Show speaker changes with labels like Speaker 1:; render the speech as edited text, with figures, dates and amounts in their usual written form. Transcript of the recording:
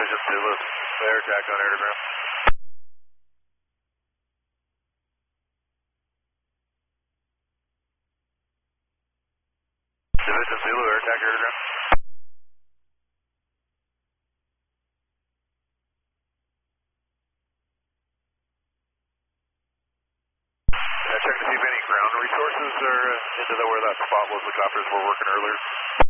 Speaker 1: Division Zulu, air attack on aerogram. Division Zulu, air attack aerogram. Check to see if any ground resources are into where that spot was the copters were working earlier.